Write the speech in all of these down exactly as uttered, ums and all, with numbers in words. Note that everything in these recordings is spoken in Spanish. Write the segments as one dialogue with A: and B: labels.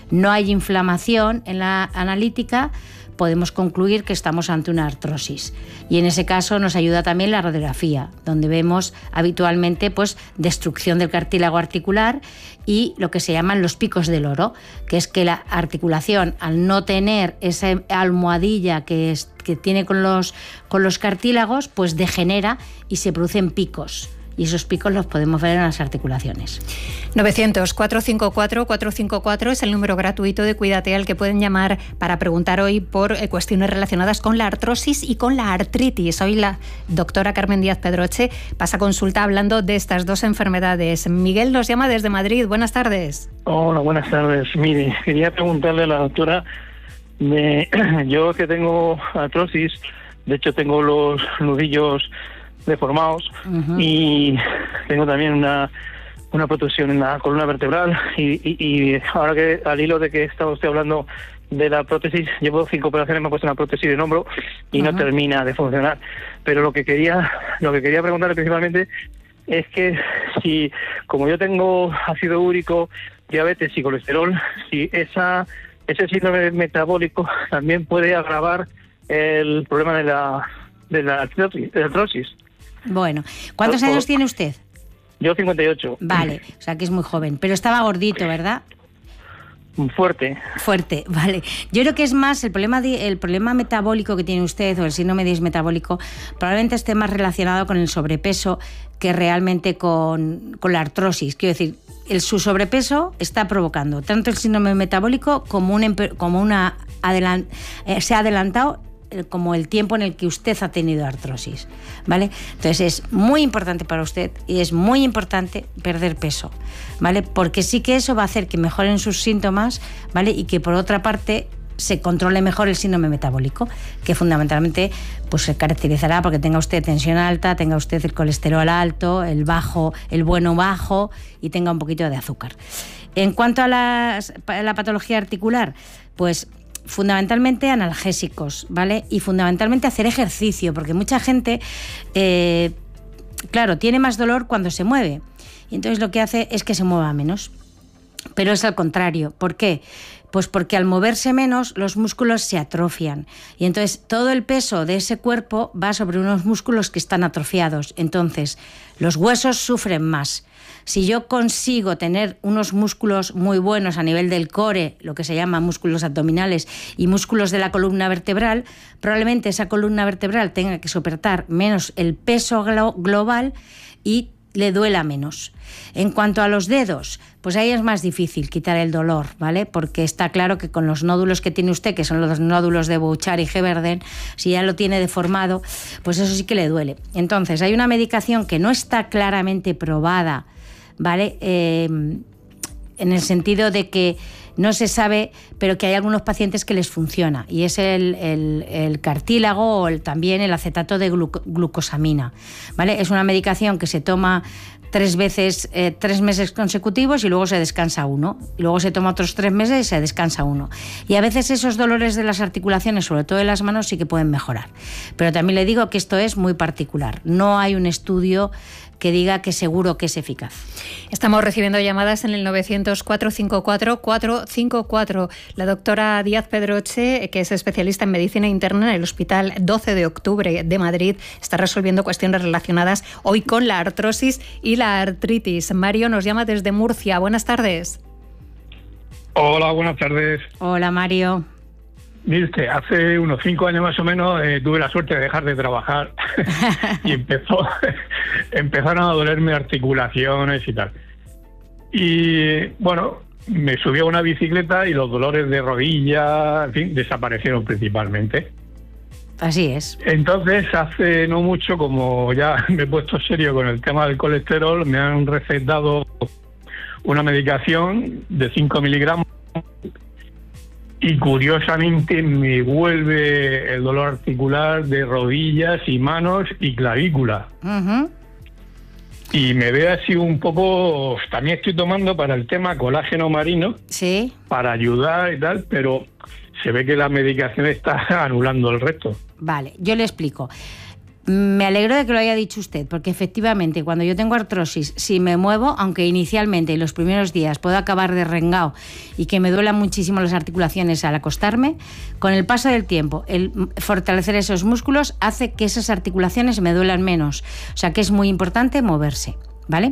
A: no hay inflamación en la analítica, podemos concluir que estamos ante una artrosis. Y en ese caso nos ayuda también la radiografía, donde vemos habitualmente pues, destrucción del cartílago articular y lo que se llaman los picos del oro, que es que la articulación, al no tener esa almohadilla que, es, que tiene con los, con los cartílagos, pues degenera y se producen picos. Y esos picos los podemos ver en las articulaciones.
B: novecientos, cuatrocientos cincuenta y cuatro, cuatrocientos cincuenta y cuatro es el número gratuito de Cuídate al que pueden llamar para preguntar hoy por eh, cuestiones relacionadas con la artrosis y con la artritis. Hoy la doctora Carmen Díaz Pedroche pasa consulta hablando de estas dos enfermedades. Miguel nos llama desde Madrid. Buenas tardes.
C: Hola, buenas tardes. Mire, quería preguntarle a la doctora, de, yo que tengo artrosis, de hecho tengo los nudillos deformados, uh-huh. y tengo también una una protrusión en la columna vertebral y, y, y ahora que al hilo de que estaba usted hablando de la prótesis, llevo cinco operaciones, me he puesto una prótesis en hombro y uh-huh. no termina de funcionar, pero lo que quería lo que quería preguntarle principalmente es que si, como yo tengo ácido úrico, diabetes y colesterol, si esa ese síndrome metabólico también puede agravar el problema de la de la artrosis.
A: Bueno, ¿cuántos años tiene usted?
C: Yo cincuenta y ocho.
A: Vale, o sea que es muy joven, pero estaba gordito, ¿verdad?
C: Fuerte.
A: Fuerte, vale. Yo creo que es más el problema de, el problema metabólico que tiene usted, o el síndrome dismetabólico, probablemente esté más relacionado con el sobrepeso que realmente con, con la artrosis. Quiero decir, el, su sobrepeso está provocando tanto el síndrome metabólico como, un, como una adelant, eh, se ha adelantado como el tiempo en el que usted ha tenido artrosis, ¿vale? Entonces es muy importante para usted y es muy importante perder peso, ¿vale? Porque sí que eso va a hacer que mejoren sus síntomas, ¿vale? Y que por otra parte se controle mejor el síndrome metabólico, que fundamentalmente pues se caracterizará porque tenga usted tensión alta, tenga usted el colesterol alto, el bajo, el bueno bajo y tenga un poquito de azúcar. En cuanto a, las, a la patología articular, pues fundamentalmente analgésicos, ¿vale? Y fundamentalmente hacer ejercicio, porque mucha gente, eh, claro, tiene más dolor cuando se mueve. Y entonces lo que hace es que se mueva menos. Pero es al contrario. ¿Por qué? Pues porque al moverse menos los músculos se atrofian. Y entonces todo el peso de ese cuerpo va sobre unos músculos que están atrofiados. Entonces los huesos sufren más. Si yo consigo tener unos músculos muy buenos a nivel del core, lo que se llama músculos abdominales y músculos de la columna vertebral, probablemente esa columna vertebral tenga que soportar menos el peso glo- global y le duela menos. En cuanto a los dedos, pues ahí es más difícil quitar el dolor, ¿vale? Porque está claro que con los nódulos que tiene usted, que son los nódulos de Bouchard y Heberden, si ya lo tiene deformado, pues eso sí que le duele. Entonces, hay una medicación que no está claramente probada, ¿vale? Eh, en el sentido de que no se sabe, pero que hay algunos pacientes que les funciona, y es el, el, el cartílago o el, también el acetato de gluc- glucosamina, ¿vale? Es una medicación que se toma tres veces, eh, tres meses consecutivos y luego se descansa uno, y luego se toma otros tres meses y se descansa uno. Y a veces esos dolores de las articulaciones, sobre todo de las manos, sí que pueden mejorar. Pero también le digo que esto es muy particular. No hay un estudio que diga que seguro que es eficaz.
B: Estamos recibiendo llamadas en el novecientos, cuatrocientos cincuenta y cuatro, cuatrocientos cincuenta y cuatro. La doctora Díaz Pedroche, que es especialista en medicina interna en el Hospital doce de octubre de Madrid, está resolviendo cuestiones relacionadas hoy con la artrosis y la artritis. Mario nos llama desde Murcia. Buenas tardes.
D: Hola, buenas tardes.
A: Hola, Mario.
D: Mire usted, hace unos cinco años más o menos eh, tuve la suerte de dejar de trabajar y empezó, empezaron a dolerme articulaciones y tal. Y bueno, me subí a una bicicleta y los dolores de rodilla, en fin, desaparecieron principalmente.
A: Así es.
D: Entonces, hace no mucho, como ya me he puesto serio con el tema del colesterol, me han recetado una medicación de cinco miligramos. Y curiosamente me vuelve el dolor articular de rodillas y manos y clavícula. Uh-huh. Y me ve así un poco... También estoy tomando para el tema colágeno marino.
A: Sí.
D: Para ayudar y tal, pero se ve que la medicación está anulando el resto.
A: Vale, yo le explico. Me alegro de que lo haya dicho usted, porque efectivamente cuando yo tengo artrosis, si me muevo, aunque inicialmente en los primeros días puedo acabar derrengado y que me duelan muchísimo las articulaciones al acostarme, con el paso del tiempo, el fortalecer esos músculos hace que esas articulaciones me duelan menos. O sea que es muy importante moverse, ¿vale?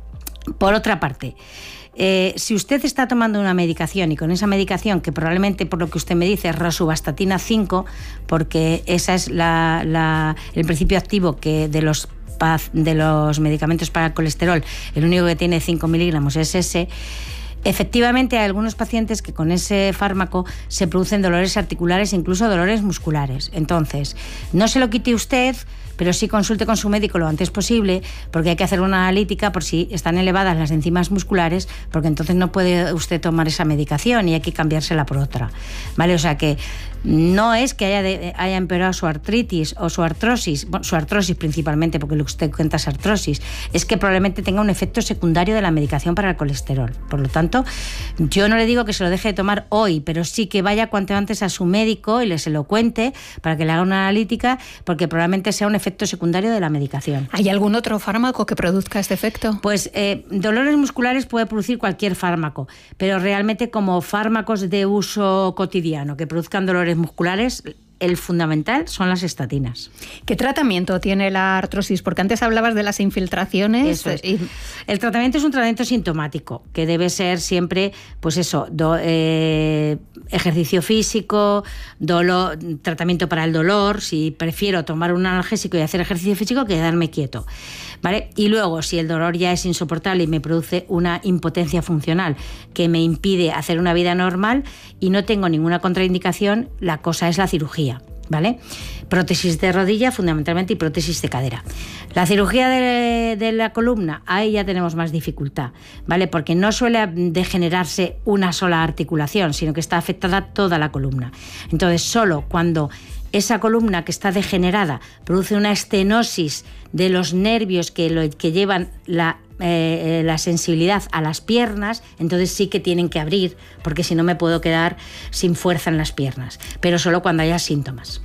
A: Por otra parte, Eh, si usted está tomando una medicación y con esa medicación, que probablemente por lo que usted me dice es rosuvastatina cinco, porque esa es la, la, el principio activo que de los, de los medicamentos para el colesterol, el único que tiene cinco miligramos es ese. Efectivamente, hay algunos pacientes que con ese fármaco se producen dolores articulares, incluso dolores musculares. Entonces, no se lo quite usted, pero sí consulte con su médico lo antes posible, porque hay que hacer una analítica por si están elevadas las enzimas musculares, porque entonces no puede usted tomar esa medicación y hay que cambiársela por otra, ¿vale? O sea que no es que haya, de, haya empeorado su artritis o su artrosis, bueno, su artrosis principalmente, porque lo que usted cuenta es artrosis, es que probablemente tenga un efecto secundario de la medicación para el colesterol. Por lo tanto, yo no le digo que se lo deje de tomar hoy, pero sí que vaya cuanto antes a su médico y le se lo cuente para que le haga una analítica, porque probablemente sea un efecto efecto secundario de la medicación.
B: ¿Hay algún otro fármaco que produzca este efecto?
A: Pues eh, dolores musculares puede producir cualquier fármaco, pero realmente como fármacos de uso cotidiano que produzcan dolores musculares, el fundamental son las estatinas.
B: ¿Qué tratamiento tiene la artrosis? Porque antes hablabas de las infiltraciones.
A: Eso es.
B: Y...
A: El tratamiento es un tratamiento sintomático, que debe ser siempre, pues eso, do, eh, ejercicio físico, dolor, tratamiento para el dolor, si prefiero tomar un analgésico y hacer ejercicio físico que quedarme quieto, ¿vale? Y luego, si el dolor ya es insoportable y me produce una impotencia funcional que me impide hacer una vida normal y no tengo ninguna contraindicación, la cosa es la cirugía. ¿Vale? Prótesis de rodilla fundamentalmente y prótesis de cadera. La cirugía de, de la columna, ahí ya tenemos más dificultad, ¿vale? Porque no suele degenerarse una sola articulación, sino que está afectada toda la columna. Entonces, solo cuando esa columna que está degenerada produce una estenosis de los nervios que, lo, que llevan la Eh, la sensibilidad a las piernas, entonces sí que tienen que abrir, porque si no me puedo quedar sin fuerza en las piernas, pero solo cuando haya síntomas.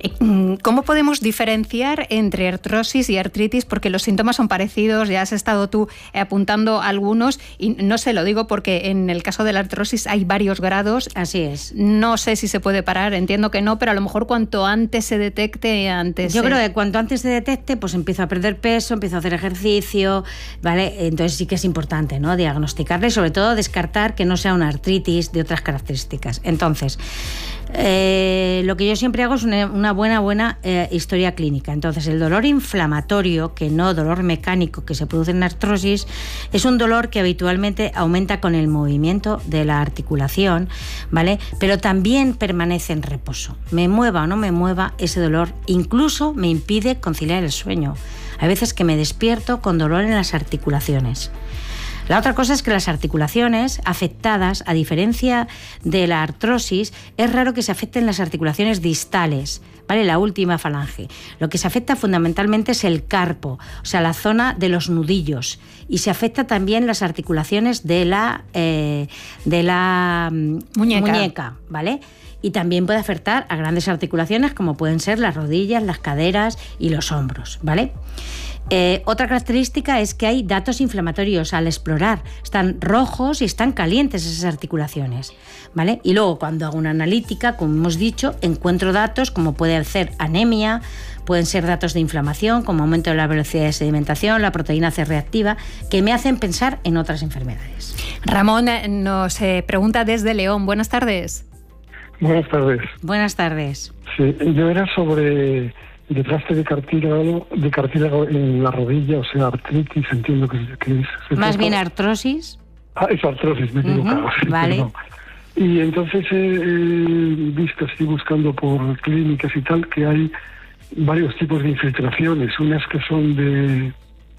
B: ¿Cómo podemos diferenciar entre artrosis y artritis? Porque los síntomas son parecidos, ya has estado tú apuntando algunos, y no sé, lo digo porque en el caso de la artrosis hay varios grados.
A: Así es.
B: No sé si se puede parar, entiendo que no, pero a lo mejor cuanto antes se detecte, antes...
A: Yo
B: se...
A: creo que cuanto antes se detecte, pues empiezo a perder peso, empiezo a hacer ejercicio, ¿vale? Entonces sí que es importante, ¿no?, diagnosticarle y sobre todo descartar que no sea una artritis de otras características. Entonces, eh, lo que yo siempre hago es una, una buena, buena eh, historia clínica. Entonces, el dolor inflamatorio, que no dolor mecánico que se produce en la artrosis, es un dolor que habitualmente aumenta con el movimiento de la articulación, ¿vale? Pero también permanece en reposo. Me mueva o no me mueva, ese dolor incluso me impide conciliar el sueño. Hay veces que me despierto con dolor en las articulaciones. La otra cosa es que las articulaciones afectadas, a diferencia de la artrosis, es raro que se afecten las articulaciones distales, ¿vale? La última falange. Lo que se afecta fundamentalmente es el carpo, o sea, la zona de los nudillos. Y se afecta también las articulaciones de la, eh, de la
B: muñeca.
A: muñeca, ¿vale? Y también puede afectar a grandes articulaciones como pueden ser las rodillas, las caderas y los hombros, ¿vale? Eh, otra característica es que hay datos inflamatorios al explorar. Están rojos y están calientes esas articulaciones, ¿vale? Y luego cuando hago una analítica, como hemos dicho, encuentro datos como puede ser anemia, pueden ser datos de inflamación como aumento de la velocidad de sedimentación, la proteína C reactiva, que me hacen pensar en otras enfermedades.
B: Ramón nos eh, pregunta desde León. Buenas tardes.
D: Buenas tardes.
A: Buenas tardes.
D: Sí, yo era sobre desgaste de cartílago, de cartílago en la rodilla, o sea, artritis, entiendo que, que es...
A: Más bien artrosis.
D: Ah, es artrosis, me he equivocado.
A: Uh-huh,
D: sí,
A: vale.
D: Perdón. Y entonces he, he visto, estoy buscando por clínicas y tal, que hay varios tipos de infiltraciones, unas que son de...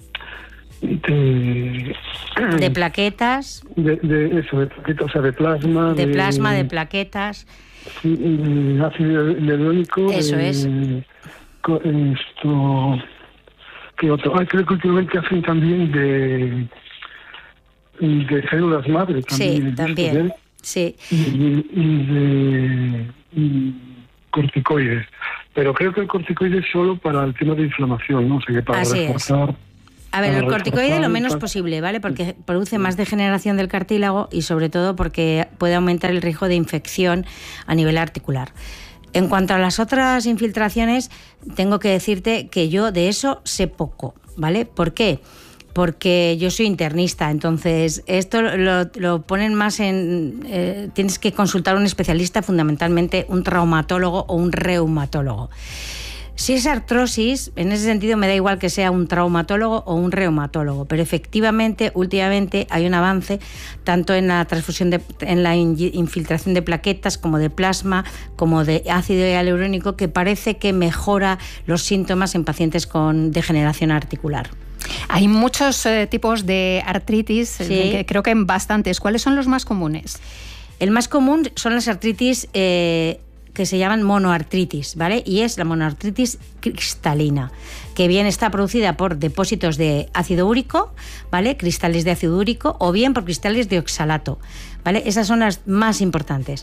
D: de,
A: de plaquetas.
D: De, de eso, de plaquetas, o sea, de plasma.
A: De, de plasma, de plaquetas.
D: Sí, de ácido hialurónico.
A: Eso
D: de,
A: es.
D: Esto... ¿Qué otro? Ah, creo que últimamente hacen también de... de células madre. También,
A: sí, también. Sí.
D: Y, y de y corticoides.
E: pero creo que el corticoide es solo para el tema de inflamación, ¿no? O sea, que para
A: Así
E: reforzar...
A: es. A ver, el corticoide lo menos posible, ¿vale? Porque produce más degeneración del cartílago y sobre todo porque puede aumentar el riesgo de infección a nivel articular. En cuanto a las otras infiltraciones, tengo que decirte que yo de eso sé poco, ¿vale? ¿Por qué? Porque yo soy internista, entonces esto lo, lo ponen más en... Eh, tienes que consultar a un especialista, fundamentalmente un traumatólogo o un reumatólogo. Si es artrosis, en ese sentido me da igual que sea un traumatólogo o un reumatólogo, pero efectivamente últimamente hay un avance tanto en la transfusión de, en la infiltración de plaquetas como de plasma, como de ácido hialurónico, que parece que mejora los síntomas en pacientes con degeneración articular.
B: Hay muchos eh, tipos de artritis,
A: sí.
B: que creo que en bastantes. ¿Cuáles son los más comunes?
A: El más común son las artritis eh, que se llaman monoartritis, ¿vale? Y es la monoartritis cristalina, que bien está producida por depósitos de ácido úrico, ¿vale? Cristales de ácido úrico, o bien por cristales de oxalato, ¿vale? Esas son las más importantes.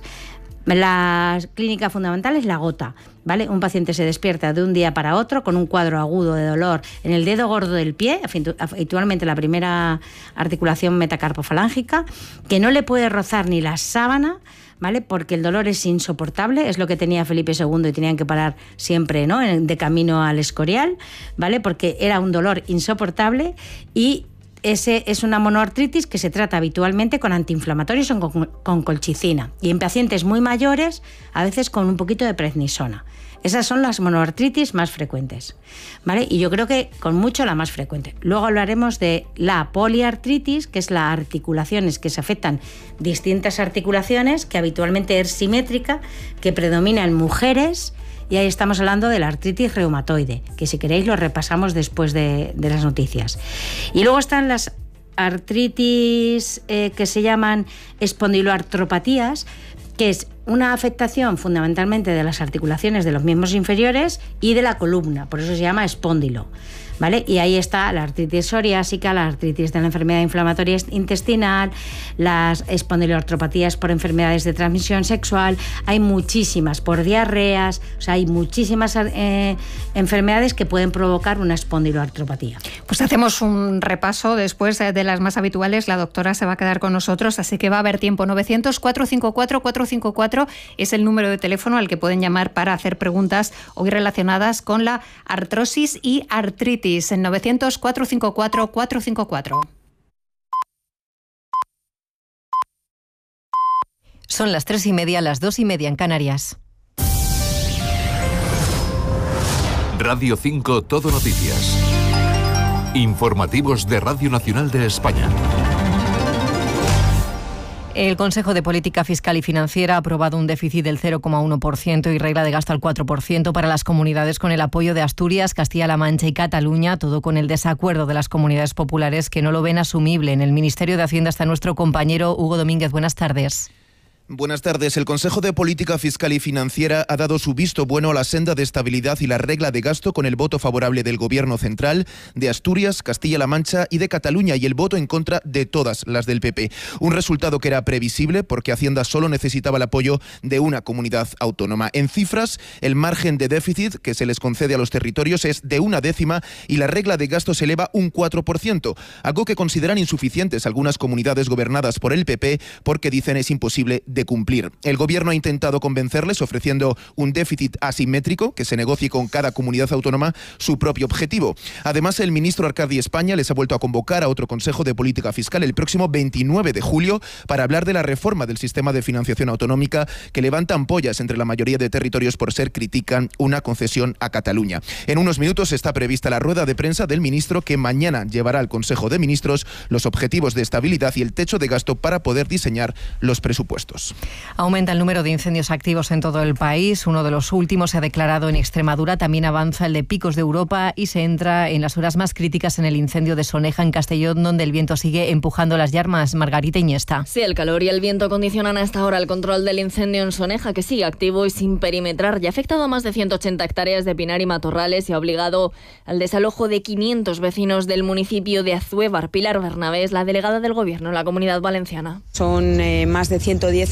A: La clínica fundamental es la gota, ¿vale? Un paciente se despierta de un día para otro con un cuadro agudo de dolor en el dedo gordo del pie, habitualmente la primera articulación metacarpofalángica, que no le puede rozar ni la sábana, ¿vale? Porque el dolor es insoportable, es lo que tenía Felipe segundo y tenían que parar siempre, ¿no? De camino al Escorial, ¿vale? Porque era un dolor insoportable y ese es una monoartritis que se trata habitualmente con antiinflamatorios o con, con colchicina. Y en pacientes muy mayores, a veces con un poquito de prednisona. Esas son las monoartritis más frecuentes, ¿vale? Y yo creo que con mucho la más frecuente. Luego hablaremos de la poliartritis, que es las articulaciones que se afectan, distintas articulaciones, que habitualmente es simétrica, que predomina en mujeres. Y ahí estamos hablando de la artritis reumatoide, que si queréis lo repasamos después de, de las noticias. Y luego están las artritis eh, que se llaman espondiloartropatías, que es una afectación fundamentalmente de las articulaciones de los miembros inferiores y de la columna, por eso se llama espóndilo, ¿vale? Y ahí está la artritis psoriásica, la artritis de la enfermedad inflamatoria intestinal, las espondiloartropatías por enfermedades de transmisión sexual, hay muchísimas, por diarreas, o sea, hay muchísimas eh, enfermedades que pueden provocar una espondiloartropatía.
B: Pues hacemos un repaso después de las más habituales. La doctora se va a quedar con nosotros, así que va a haber tiempo. novecientos, cuatrocientos cincuenta y cuatro, cuatrocientos cincuenta y cuatro es el número de teléfono al que pueden llamar para hacer preguntas hoy relacionadas con la artrosis y artritis. En novecientos, cuatrocientos cincuenta y cuatro, cuatrocientos cincuenta y cuatro.
F: Son las tres y media, las dos y media en Canarias.
G: Radio cinco Todo Noticias. Informativos de Radio Nacional de España.
F: El Consejo de Política Fiscal y Financiera ha aprobado un déficit del cero coma uno por ciento y regla de gasto al cuatro por ciento para las comunidades con el apoyo de Asturias, Castilla-La Mancha y Cataluña, todo con el desacuerdo de las comunidades populares que no lo ven asumible. En el Ministerio de Hacienda está nuestro compañero Hugo Domínguez. Buenas tardes.
H: Buenas tardes. El Consejo de Política Fiscal y Financiera ha dado su visto bueno a la senda de estabilidad y la regla de gasto con el voto favorable del Gobierno central, de Asturias, Castilla-La Mancha y de Cataluña y el voto en contra de todas las del P P. Un resultado que era previsible porque Hacienda solo necesitaba el apoyo de una comunidad autónoma. En cifras, el margen de déficit que se les concede a los territorios es de una décima y la regla de gasto se eleva un cuatro por ciento, algo que consideran insuficientes algunas comunidades gobernadas por el P P porque dicen es imposible de cumplir. El Gobierno ha intentado convencerles ofreciendo un déficit asimétrico que se negocie con cada comunidad autónoma su propio objetivo. Además, el ministro Arcadi España les ha vuelto a convocar a otro Consejo de Política Fiscal el próximo veintinueve de julio para hablar de la reforma del sistema de financiación autonómica que levanta ampollas entre la mayoría de territorios por ser critican una concesión a Cataluña. En unos minutos está prevista la rueda de prensa del ministro que mañana llevará al Consejo de Ministros los objetivos de estabilidad y el techo de gasto para poder diseñar los presupuestos.
F: Aumenta el número de incendios activos en todo el país. Uno de los últimos se ha declarado en Extremadura. También avanza el de Picos de Europa y se entra en las horas más críticas en el incendio de Soneja, en Castellón, donde el viento sigue empujando las llamas. Margarita Iniesta.
I: Sí, el calor y el viento condicionan a esta hora el control del incendio en Soneja, que sigue activo y sin perimetrar. Ya ha afectado a más de ciento ochenta hectáreas de pinar y matorrales y ha obligado al desalojo de quinientos vecinos del municipio de Azuévar. Pilar Bernabé es la delegada del Gobierno en la Comunidad Valenciana.
J: Son eh, más de ciento diez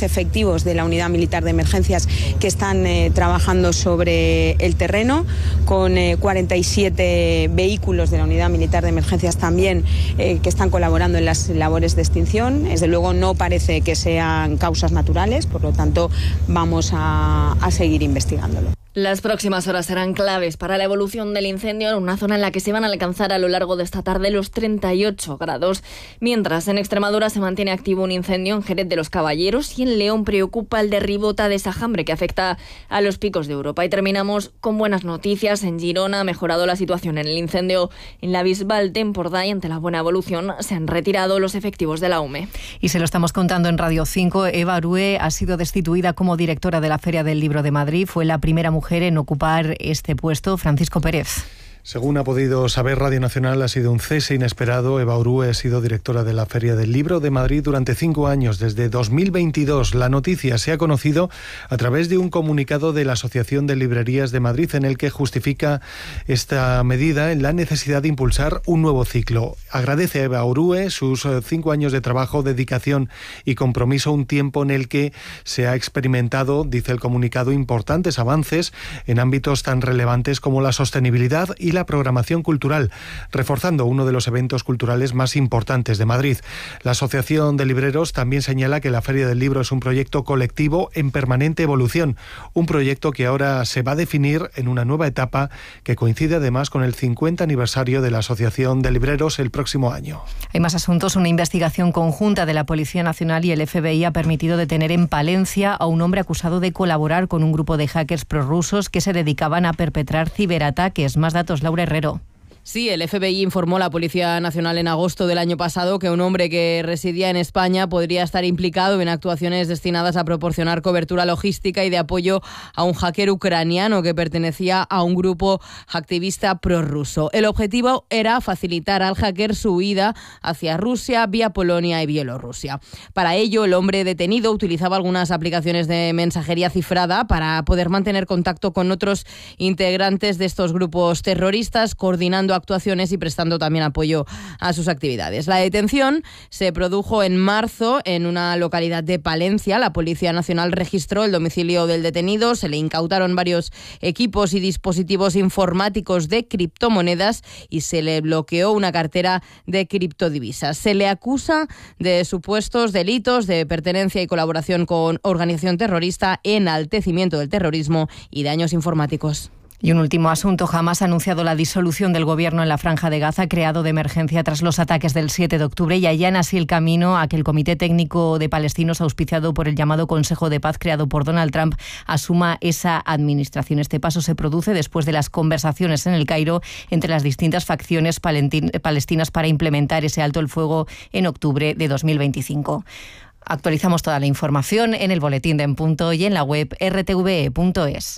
J: diez efectivos de la Unidad Militar de Emergencias que están eh, trabajando sobre el terreno, con eh, cuarenta y siete vehículos de la Unidad Militar de Emergencias también eh, que están colaborando en las labores de extinción. Desde luego no parece que sean causas naturales, por lo tanto vamos a, a seguir investigándolo.
I: Las próximas horas serán claves para la evolución del incendio en una zona en la que se van a alcanzar a lo largo de esta tarde los treinta y ocho grados. Mientras en Extremadura se mantiene activo un incendio en Jerez de los Caballeros y en León preocupa el de Ribota de Sajambre, que afecta a los picos de Europa. Y terminamos con buenas noticias. En Girona ha mejorado la situación en el incendio en la Bisbal de Empordà y ante la buena evolución se han retirado los efectivos de la U M E.
F: Y se lo estamos contando en Radio cinco. Eva Arúe ha sido destituida como directora de la Feria del Libro de Madrid. Fue la primera mujer en ocupar este puesto. Francisco Pérez.
K: Según ha podido saber Radio Nacional, ha sido un cese inesperado. Eva Arúe ha sido directora de la Feria del Libro de Madrid durante cinco años, desde dos mil veintidós. La noticia se ha conocido a través de un comunicado de la Asociación de Librerías de Madrid en el que justifica esta medida en la necesidad de impulsar un nuevo ciclo. Agradece a Eva Arúe sus cinco años de trabajo, dedicación y compromiso, un tiempo en el que se ha experimentado, dice el comunicado, importantes avances en ámbitos tan relevantes como la sostenibilidad y la programación cultural, reforzando uno de los eventos culturales más importantes de Madrid. La Asociación de Libreros también señala que la Feria del Libro es un proyecto colectivo en permanente evolución, un proyecto que ahora se va a definir en una nueva etapa que coincide además con el cincuenta aniversario de la Asociación de Libreros el próximo año.
F: Hay más asuntos. Una investigación conjunta de la Policía Nacional y el F B I ha permitido detener en Palencia a un hombre acusado de colaborar con un grupo de hackers prorrusos que se dedicaban a perpetrar ciberataques. Más datos, Laura Herrero.
L: Sí, el F B I informó a la Policía Nacional en agosto del año pasado que un hombre que residía en España podría estar implicado en actuaciones destinadas a proporcionar cobertura logística y de apoyo a un hacker ucraniano que pertenecía a un grupo activista prorruso. El objetivo era facilitar al hacker su huida hacia Rusia vía Polonia y Bielorrusia. Para ello, el hombre detenido utilizaba algunas aplicaciones de mensajería cifrada para poder mantener contacto con otros integrantes de estos grupos terroristas, coordinando actuaciones y prestando también apoyo a sus actividades. La detención se produjo en marzo en una localidad de Palencia. La Policía Nacional registró el domicilio del detenido, se le incautaron varios equipos y dispositivos informáticos de criptomonedas y se le bloqueó una cartera de criptodivisas. Se le acusa de supuestos delitos de pertenencia y colaboración con organización terrorista, enaltecimiento del terrorismo y daños informáticos.
F: Y un último asunto. Hamás ha anunciado la disolución del gobierno en la Franja de Gaza, creado de emergencia tras los ataques del siete de octubre, y allana así el camino a que el Comité Técnico de Palestinos, auspiciado por el llamado Consejo de Paz creado por Donald Trump, asuma esa administración. Este paso se produce después de las conversaciones en el Cairo entre las distintas facciones palestinas para implementar ese alto el fuego en octubre de dos mil veinticinco. Actualizamos toda la información en el boletín de En Punto y en la web r t v e punto es.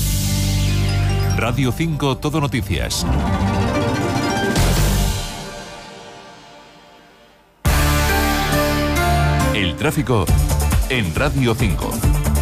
G: Radio cinco Todo Noticias. El tráfico en Radio cinco.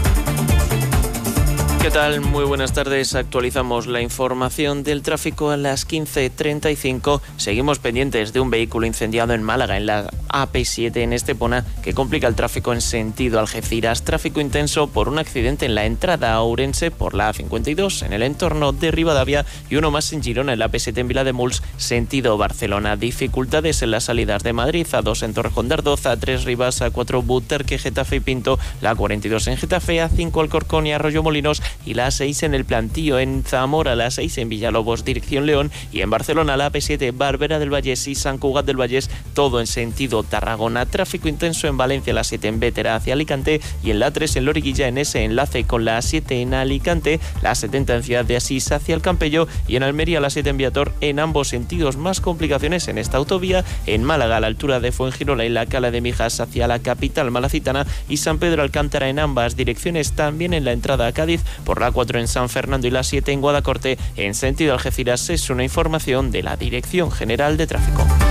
M: ¿Qué tal? Muy buenas tardes. Actualizamos la información del tráfico a las quince treinta y cinco. Seguimos pendientes de un vehículo incendiado en Málaga, en la A P siete en Estepona, que complica el tráfico en sentido Algeciras. Tráfico intenso por un accidente en la entrada a Ourense por la A cincuenta y dos en el entorno de Rivadavia y uno más en Girona, en la A P siete en Vilademuls, sentido Barcelona. Dificultades en las salidas de Madrid, A dos en Torrejón de Ardoz, A tres Rivas, A cuatro Butarque, Getafe y Pinto, la A cuarenta y dos en Getafe, A cinco Alcorcón y Arroyo Molinos, y la A seis en El Plantío, en Zamora, la A seis en Villalobos, dirección León, y en Barcelona la A P siete, Barberà del Vallès y Sant Cugat del Vallès, todo en sentido Tarragona. Tráfico intenso en Valencia, la siete en Bétera hacia Alicante, y en la A tres en Loriguilla, en ese enlace con la A siete en Alicante, la A setenta en Ciudad de Asís hacia el Campello, y en Almería la siete en Viator, en ambos sentidos. Más complicaciones en esta autovía, en Málaga a la altura de Fuengirola y la Cala de Mijas hacia la capital malacitana, y San Pedro Alcántara en ambas direcciones. También en la entrada a Cádiz por la cuatro en San Fernando y la siete en Guadacorte en sentido Algeciras. Es una información de la Dirección General de Tráfico.